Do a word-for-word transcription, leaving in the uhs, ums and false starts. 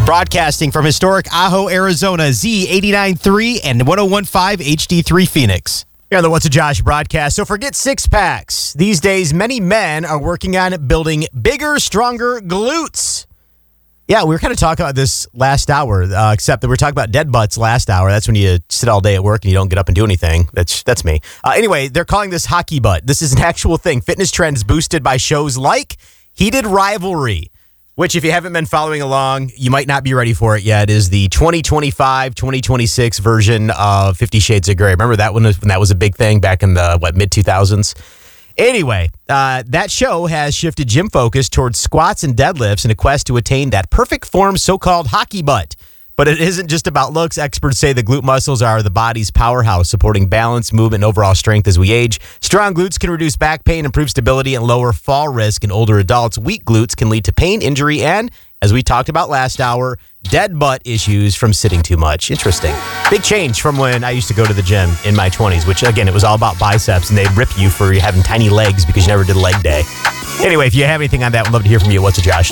Broadcasting from historic Ajo, Arizona, Z eighty-nine point three and one oh one point five H D three Phoenix. Here on the What's a Josh broadcast. So forget six packs. These days, many men are working on building bigger, stronger glutes. Yeah, we were kind of talking about this last hour, uh, except that we were talking about dead butts last hour. That's when you sit all day at work and you don't get up and do anything. That's that's me. Uh, anyway, they're calling this hockey butt. This is an actual thing. Fitness trends boosted by shows like Heated Rivalry, which if you haven't been following along, you might not be ready for it yet, is the twenty twenty-five twenty twenty-six version of Fifty Shades of Grey. Remember that one when that was a big thing back in the, what, mid two thousands? Anyway, uh, that show has shifted gym focus towards squats and deadlifts in a quest to attain that perfect form so-called hockey butt. But it isn't just about looks. Experts say the glute muscles are the body's powerhouse, supporting balance, movement, and overall strength as we age. Strong glutes can reduce back pain, improve stability, and lower fall risk in older adults. Weak glutes can lead to pain, injury, and, as we talked about last hour, dead butt issues from sitting too much. Interesting. Big change from when I used to go to the gym in my twenties, which, again, it was all about biceps, and they'd rip you for having tiny legs because you never did leg day. Anyway, if you have anything on that, we'd love to hear from you. What's a Josh?